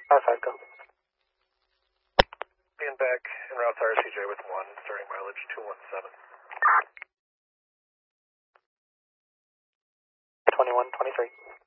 5-5, go. Being back en route to RCJ with 1, starting mileage 217. 21-23.